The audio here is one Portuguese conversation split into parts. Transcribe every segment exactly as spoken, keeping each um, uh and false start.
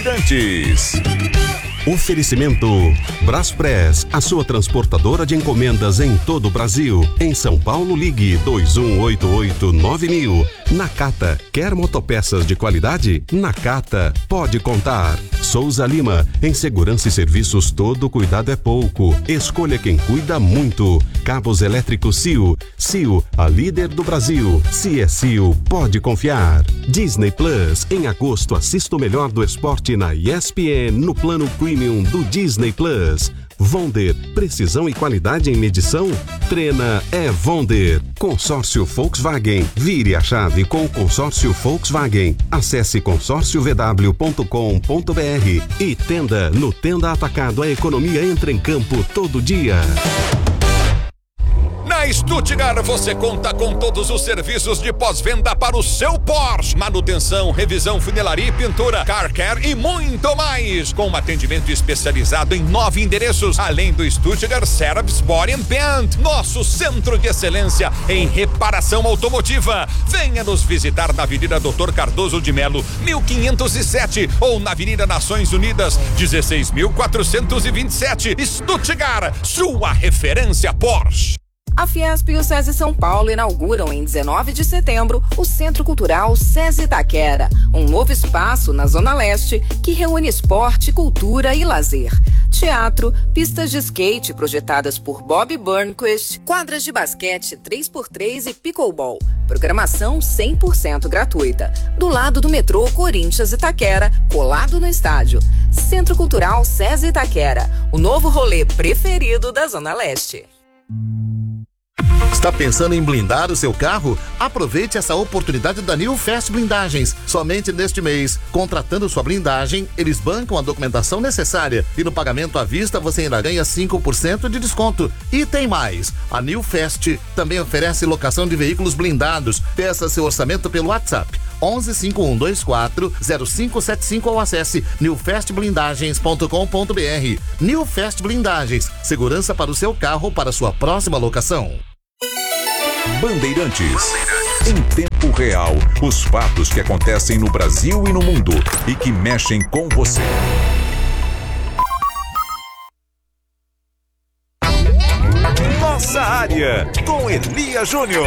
Bandeirantes. Oferecimento Braspress, a sua transportadora de encomendas em todo o Brasil. Em São Paulo, ligue dois um oito oito nove mil. Nakata, quer motopeças de qualidade? Nakata, pode contar. Souza Lima, em segurança e serviços todo cuidado é pouco. Escolha quem cuida muito. Cabos elétricos C I O. C I O, a líder do Brasil. Se é C I O, pode confiar. Disney Plus, em agosto assista o melhor do esporte na E S P N no plano Premium do Disney Plus. Vonder, precisão e qualidade em medição? Treina é Vonder. Consórcio Volkswagen, vire a chave com o consórcio Volkswagen. Acesse consórcio v w ponto com ponto b r e Tenda. No Tenda Atacado, a economia entra em campo todo dia. Na Stuttgart você conta com todos os serviços de pós-venda para o seu Porsche. Manutenção, revisão, funilaria e pintura, car care e muito mais. Com um atendimento especializado em nove endereços, além do Stuttgart Service Body and Paint, nosso centro de excelência em reparação automotiva. Venha nos visitar na Avenida doutor Cardoso de Melo, mil quinhentos e sete, ou na Avenida Nações Unidas, dezesseis mil quatrocentos e vinte e sete. Stuttgart, sua referência Porsche. A Fiesp e o SESI São Paulo inauguram em dezenove de setembro o Centro Cultural SESI Itaquera, um novo espaço na Zona Leste que reúne esporte, cultura e lazer. Teatro, pistas de skate projetadas por Bob Burnquist, quadras de basquete três por três e pickleball. Programação cem por cento gratuita. Do lado do metrô Corinthians Itaquera, colado no estádio. Centro Cultural SESI Itaquera, o novo rolê preferido da Zona Leste. Está pensando em blindar o seu carro? Aproveite essa oportunidade da New Fast Blindagens. Somente neste mês, contratando sua blindagem, eles bancam a documentação necessária e no pagamento à vista você ainda ganha cinco por cento de desconto. E tem mais, a New Fast também oferece locação de veículos blindados. Peça seu orçamento pelo WhatsApp onze cinco um dois quatro zero cinco sete cinco ou acesse new fast blindagens ponto com ponto b r. New Fast Blindagens, segurança para o seu carro para sua próxima locação. Bandeirantes. Em tempo real, os fatos que acontecem no Brasil e no mundo e que mexem com você. Nossa área, com Elia Júnior.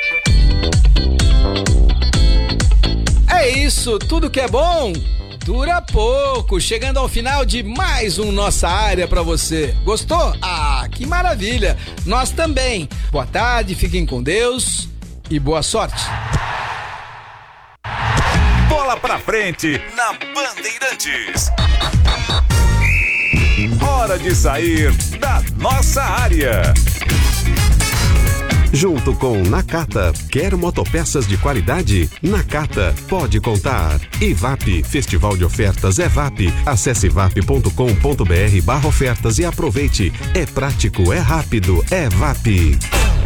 É isso, tudo que é bom dura pouco. Chegando ao final de mais um Nossa Área pra você. Gostou? Ah, que maravilha! Nós também. Boa tarde, fiquem com Deus e boa sorte. Bola pra frente na Bandeirantes. Hora de sair da nossa área. Junto com Nakata, quer motopeças de qualidade? Nakata, pode contar. E V A P, Festival de Ofertas é V A P. Acesse v a p ponto com ponto b r barra ofertas e aproveite. É prático, é rápido, é V A P.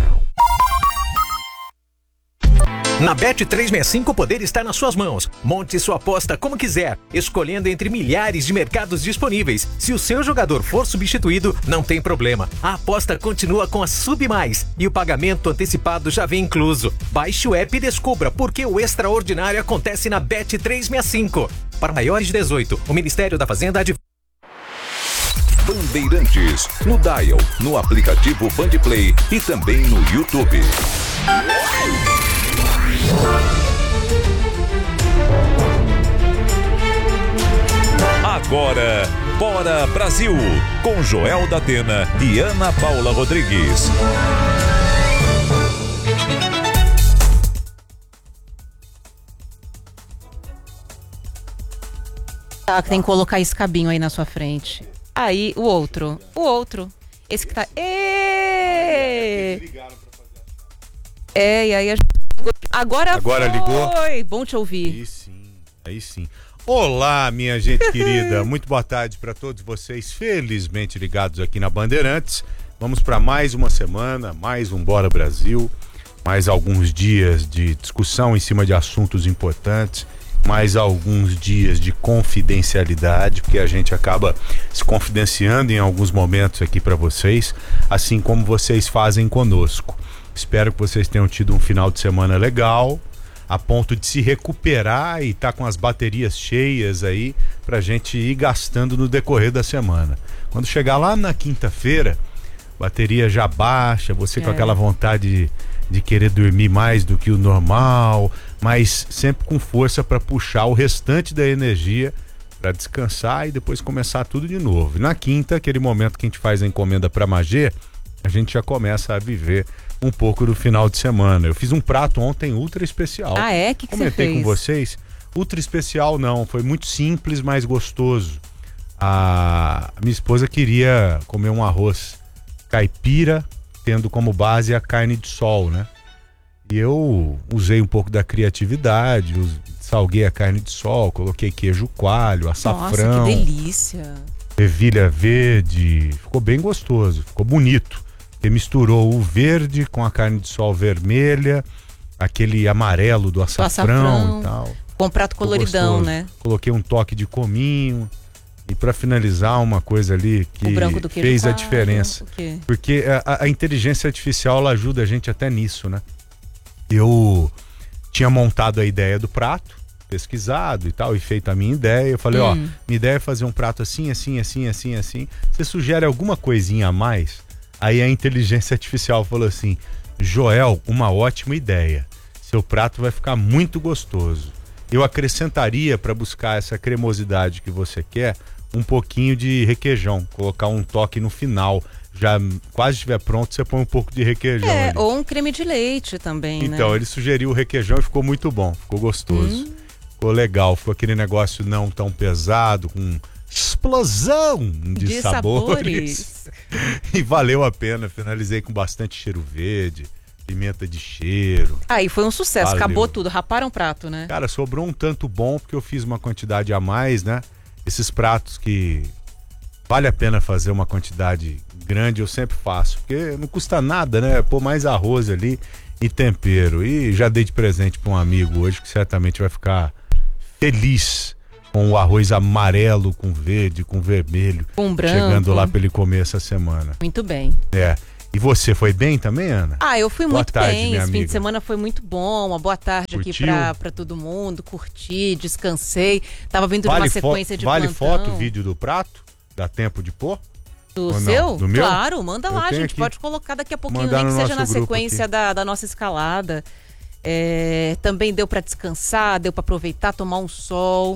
Na Bet trezentos e sessenta e cinco o poder está nas suas mãos. Monte sua aposta como quiser, escolhendo entre milhares de mercados disponíveis. Se o seu jogador for substituído, não tem problema. A aposta continua com a Sub Mais e o pagamento antecipado já vem incluso. Baixe o app e descubra por que o extraordinário acontece na Bet trezentos e sessenta e cinco. Para maiores de dezoito, o Ministério da Fazenda adv... Bandeirantes, no Dial, no aplicativo Bandplay e também no YouTube. Agora, Bora Brasil, com Joel da Atena e Ana Paula Rodrigues. Tá, tem que colocar esse cabinho aí na sua frente. Aí, o outro. O outro. Esse que tá... Êêêê! É, e aí a gente... Agora, Agora foi. ligou? Bom te ouvir. Aí sim, aí sim. Olá, minha gente querida. Muito boa tarde para todos vocês, felizmente ligados aqui na Bandeirantes. Vamos para mais uma semana, mais um Bora Brasil, mais alguns dias de discussão em cima de assuntos importantes, mais alguns dias de confidencialidade, porque a gente acaba se confidenciando em alguns momentos aqui para vocês, assim como vocês fazem conosco. Espero que vocês tenham tido um final de semana legal. a ponto de se recuperar e tá com as baterias cheias aí pra gente ir gastando no decorrer da semana. Quando chegar lá na quinta-feira, bateria já baixa, você é. com aquela vontade de, de querer dormir mais do que o normal, mas sempre com força para puxar o restante da energia para descansar e depois começar tudo de novo. Na quinta, aquele momento que a gente faz a encomenda para Magê, a gente já começa a viver um pouco do final de semana. Eu fiz um prato ontem ultra especial. Ah, é? O que, que você fez? Comentei com vocês. Ultra especial não, foi muito simples, mas gostoso. A minha esposa queria comer um arroz caipira, tendo como base a carne de sol, né? E eu usei um pouco da criatividade, salguei a carne de sol, coloquei queijo coalho, açafrão. Nossa, que delícia! Ervilha verde, ficou bem gostoso, ficou bonito. Ele misturou o verde com a carne de sol vermelha, aquele amarelo do açafrão, açafrão. e tal. Com um prato ficou coloridão, gostoso. Né? Coloquei um toque de cominho. E para finalizar, uma coisa ali que fez a diferença. Porque a, a inteligência artificial, ela ajuda a gente até nisso, né? Eu tinha montado a ideia do prato, pesquisado e tal, e feito a minha ideia. Eu falei, hum. ó, minha ideia é fazer um prato assim, assim, assim, assim, assim. Você sugere alguma coisinha a mais? Aí a inteligência artificial falou assim, Joel, uma ótima ideia. Seu prato vai ficar muito gostoso. Eu acrescentaria, para buscar essa cremosidade que você quer, um pouquinho de requeijão, colocar um toque no final. Já quase estiver pronto, você põe um pouco de requeijão. É, ali. Ou um creme de leite também, então, né? Ele sugeriu o requeijão e ficou muito bom, ficou gostoso. Hum. Ficou legal, ficou aquele negócio não tão pesado, com explosão de, de sabores. sabores. E valeu a pena, finalizei com bastante cheiro verde, pimenta de cheiro. Aí ah, foi um sucesso, valeu. Acabou tudo, raparam o prato, né? Cara, sobrou um tanto bom, porque eu fiz uma quantidade a mais, né? Esses pratos que vale a pena fazer uma quantidade grande, eu sempre faço, porque não custa nada, né? Pôr mais arroz ali e tempero. E já dei de presente para um amigo hoje que certamente vai ficar feliz com o arroz amarelo, com verde, com vermelho, com branco, chegando lá para ele comer essa semana. Muito bem. É. E você foi bem também, Ana? Ah, eu fui boa muito tarde, bem. Esse amiga. fim de semana foi muito bom. Uma boa tarde Curtiu? Aqui pra, pra todo mundo. Curti, descansei. Tava vindo vale numa sequência de Vale plantão. foto, vídeo do prato? Dá tempo de pôr? Do seu? Do meu? Claro, manda eu lá. A gente aqui. pode colocar daqui a pouquinho, Mandar nem que seja na grupo sequência da, da nossa escalada. É, também deu pra descansar, deu pra aproveitar, tomar um sol.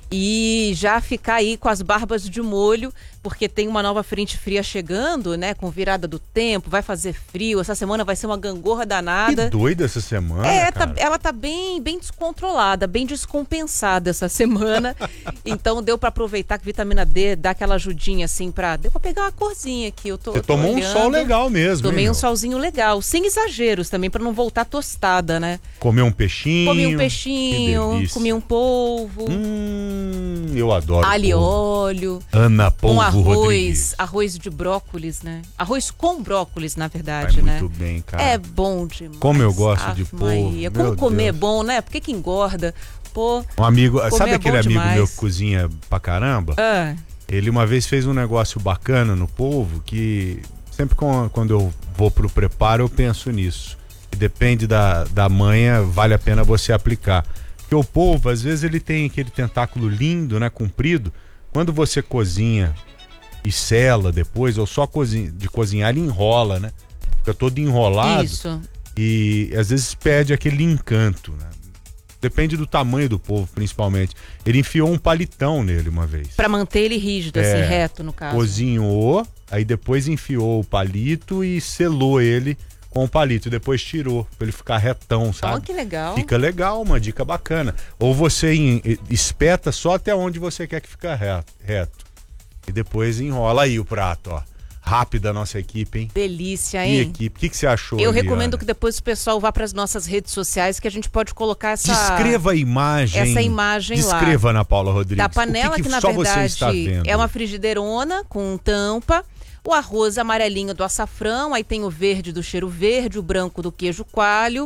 E já ficar aí com as barbas de molho, porque tem uma nova frente fria chegando, né? Com virada do tempo, vai fazer frio. Essa semana vai ser uma gangorra danada. Que doida essa semana, É, cara. tá, ela tá bem, bem descontrolada, bem descompensada essa semana. Então deu pra aproveitar que vitamina D dá aquela ajudinha assim pra... Deu pra pegar uma corzinha aqui. Eu tô, Você tô tomou olhando. um sol legal mesmo, Tomei hein, um meu? solzinho legal, sem exageros também, pra não voltar tostada, né? Comeu um peixinho. Comi um peixinho, comi um polvo. Hum, eu adoro alho e polvo. óleo. Ana Polvo um arroz, Rodrigues. arroz de brócolis, né? Arroz com brócolis, na verdade, Vai né? muito bem, cara. É bom demais. Como eu gosto Ave de polvo. Maria. Como Meu comer é Deus. bom, né? Por que que engorda? Pô, Um amigo, comer sabe é aquele bom amigo demais. meu que cozinha pra caramba? Ah, Ele uma vez fez um negócio bacana no polvo que sempre com- quando eu vou pro preparo eu penso nisso. E depende da, da manha, vale a pena você aplicar. Porque o polvo, às vezes ele tem aquele tentáculo lindo, né, comprido. Quando você cozinha e sela depois, ou só cozinha, de cozinhar, ele enrola, né? Fica todo enrolado. isso. E às vezes perde aquele encanto, né? Depende do tamanho do polvo, principalmente. Ele enfiou um palitão nele uma vez. Pra manter ele rígido, assim, É, reto, no caso. Cozinhou, aí depois enfiou o palito e selou ele com o palito. E depois tirou, pra ele ficar retão, sabe? Ó, que legal. Fica legal, uma dica bacana. Ou você em- espeta só até onde você quer que fique reto, reto. E depois enrola aí o prato, ó. Rápida a nossa equipe, hein? Delícia, Que hein? equipe. O que, que você achou? Eu ali, recomendo Ana? que depois o pessoal vá para as nossas redes sociais, que a gente pode colocar essa... Descreva a imagem. essa imagem lá. Descreva, Ana Paula Rodrigues. Da panela o que, que, que na só você está verdade, vendo? é uma frigideirona com tampa, o arroz amarelinho do açafrão, aí tem o verde do cheiro verde, o branco do queijo coalho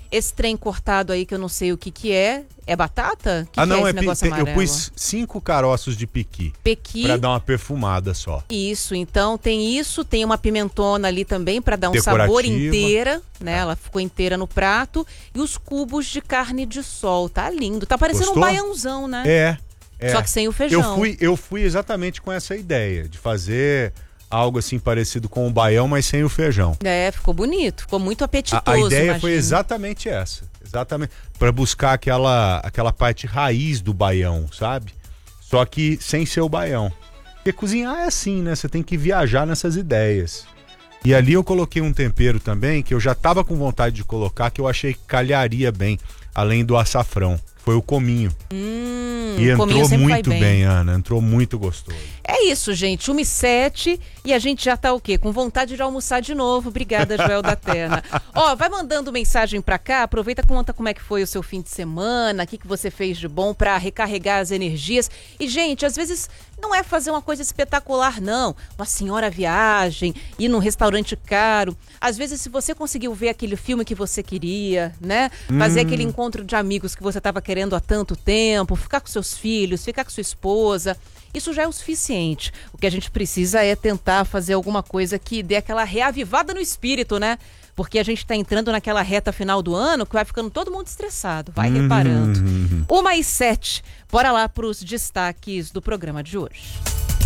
Esse trem cortado aí que eu não sei o que que é, é batata? Que ah, que não, é, é, esse negócio tem, eu amarelo? pus cinco caroços de piqui. Pequi. Pra dar uma perfumada só. Isso, então tem isso, tem uma pimentona ali também para dar um Decorativa. sabor inteira, né? Ela ficou inteira no prato. E os cubos de carne de sol, tá lindo. Tá parecendo Gostou? um baiãozão, né? É, é. Só que sem o feijão. Eu fui, eu fui exatamente com essa ideia, de fazer algo assim parecido com o baião, mas sem o feijão. É, ficou bonito, ficou muito apetitoso. A, a ideia imagino. foi exatamente essa. Exatamente. Para buscar aquela, aquela parte raiz do baião, sabe? Só que sem ser o baião. Porque cozinhar é assim, né? Você tem que viajar nessas ideias. E ali eu coloquei um tempero também que eu já tava com vontade de colocar, que eu achei que calharia bem, além do açafrão. Foi o cominho. Hum, e entrou cominho sempre vai muito bem. bem, Ana. Entrou muito gostoso. É isso, gente. uma e sete e a gente já tá o quê? Com vontade de almoçar de novo. Obrigada, Joel da Terra. Ó, vai mandando mensagem pra cá. Aproveita e conta como é que foi o seu fim de semana, o que, que você fez de bom pra recarregar as energias. E, gente, às vezes não é fazer uma coisa espetacular, não. Uma senhora viagem, ir num restaurante caro. Às vezes, se você conseguiu ver aquele filme que você queria, né? Fazer Hum. aquele encontro de amigos que você tava querendo há tanto tempo, ficar com seus filhos, ficar com sua esposa, isso já é o suficiente. O que a gente precisa é tentar fazer alguma coisa que dê aquela reavivada no espírito, né? Porque a gente está entrando naquela reta final do ano que vai ficando todo mundo estressado, vai Uhum. reparando. Uma e sete, bora lá para os destaques do programa de hoje.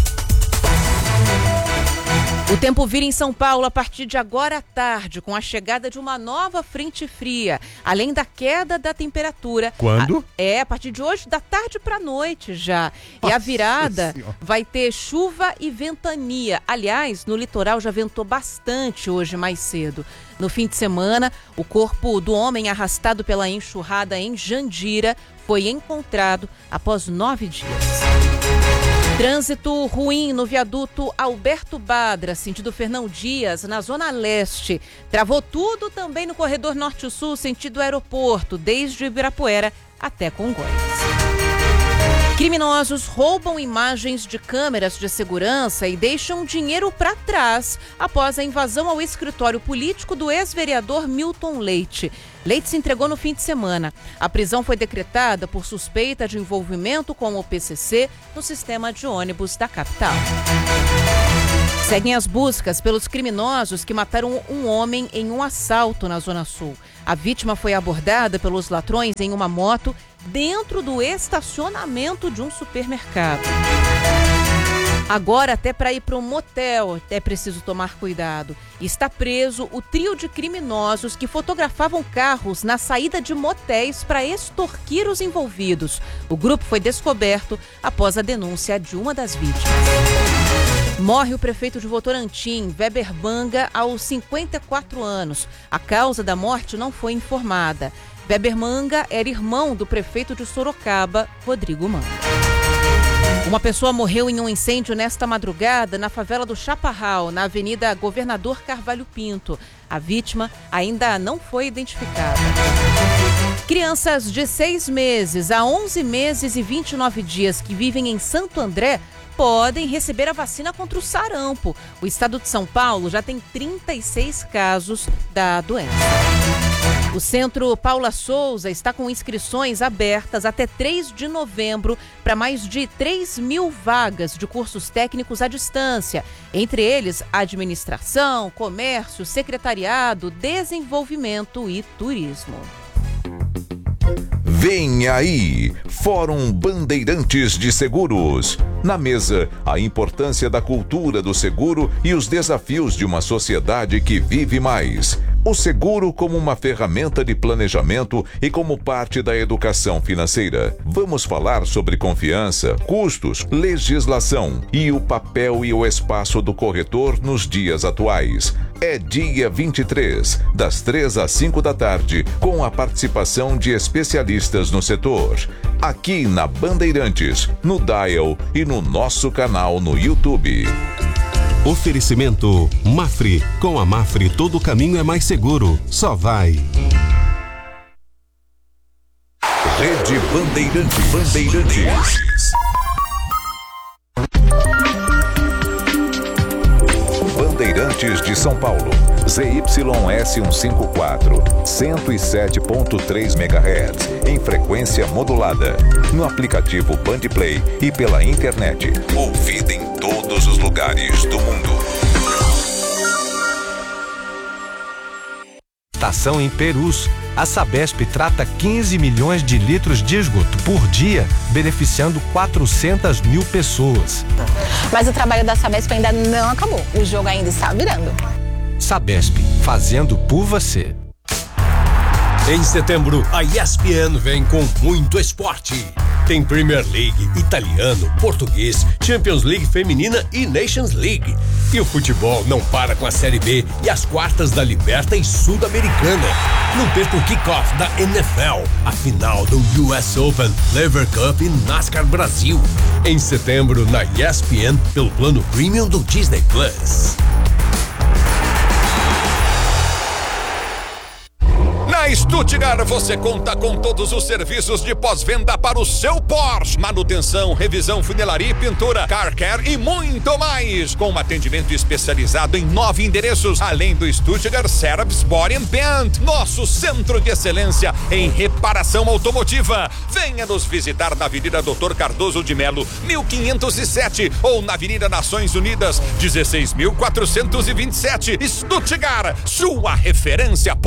O tempo vira em São Paulo a partir de agora à tarde, com a chegada de uma nova frente fria, além da queda da temperatura. Quando? A, é, a partir de hoje, da tarde para a noite já. Nossa e a virada Senhora. vai ter chuva e ventania. Aliás, no litoral já ventou bastante hoje mais cedo. No fim de semana, o corpo do homem arrastado pela enxurrada em Jandira foi encontrado após nove dias. Trânsito ruim no viaduto Alberto Badra, sentido Fernão Dias, na Zona Leste. Travou tudo também no corredor Norte-Sul, sentido aeroporto, desde Ibirapuera até Congonhas. Criminosos roubam imagens de câmeras de segurança e deixam dinheiro para trás após a invasão ao escritório político do ex-vereador Milton Leite. Leite se entregou no fim de semana. A prisão foi decretada por suspeita de envolvimento com o P C C no sistema de ônibus da capital. Seguem as buscas pelos criminosos que mataram um homem em um assalto na Zona Sul. A vítima foi abordada pelos ladrões em uma moto dentro do estacionamento de um supermercado. Agora, até para ir para um motel, é preciso tomar cuidado. Está preso o trio de criminosos que fotografavam carros na saída de motéis para extorquir os envolvidos. O grupo foi descoberto após a denúncia de uma das vítimas. Morre o prefeito de Votorantim, Weber Manga, aos cinquenta e quatro anos. A causa da morte não foi informada. Weber Manga era irmão do prefeito de Sorocaba, Rodrigo Manga. Uma pessoa morreu em um incêndio nesta madrugada na favela do Chaparral, na Avenida Governador Carvalho Pinto. A vítima ainda não foi identificada. Crianças de seis meses a onze meses e vinte e nove dias que vivem em Santo André podem receber a vacina contra o sarampo. O estado de São Paulo já tem trinta e seis casos da doença. O Centro Paula Souza está com inscrições abertas até três de novembro para mais de três mil vagas de cursos técnicos à distância. Entre eles, administração, comércio, secretariado, desenvolvimento e turismo. Vem aí, Fórum Bandeirantes de Seguros. Na mesa, a importância da cultura do seguro e os desafios de uma sociedade que vive mais. O seguro como uma ferramenta de planejamento e como parte da educação financeira. Vamos falar sobre confiança, custos, legislação e o papel e o espaço do corretor nos dias atuais. É dia vinte e três, das três às cinco da tarde, com a participação de especialistas no setor. Aqui na Bandeirantes, no Dial e no nosso canal no YouTube. Oferecimento Mafre. Com a Mafre todo caminho é mais seguro. Só vai. Rede Bandeirantes. Bandeirantes. Bandeirantes de São Paulo. Z Y S cento e cinquenta e quatro, cento e sete ponto três megahertz, em frequência modulada. No aplicativo Bandplay e pela internet. Ouvida em todos os lugares do mundo. Estação em Perus. A Sabesp trata quinze milhões de litros de esgoto por dia, beneficiando quatrocentas mil pessoas. Mas o trabalho da Sabesp ainda não acabou. O jogo ainda está virando. Sabesp, fazendo por você. Em setembro, a E S P N vem com muito esporte. Tem Premier League, italiano, português, Champions League feminina e Nations League. E o futebol não para com a Série B e as quartas da Libertadores Sul-Americana. Não perca o kickoff da N F L, a final do U S Open, Lever Cup e NASCAR Brasil. Em setembro, na E S P N, pelo plano Premium do Disney Plus. Na Stuttgart você conta com todos os serviços de pós-venda para o seu Porsche. Manutenção, revisão, funilaria e pintura, car care e muito mais. Com um atendimento especializado em nove endereços, além do Stuttgart Service Body and Paint, nosso centro de excelência em reparação automotiva. Venha nos visitar na Avenida Doutor Cardoso de Melo, mil quinhentos e sete, ou na Avenida Nações Unidas, dezesseis mil quatrocentos e vinte e sete. Stuttgart, sua referência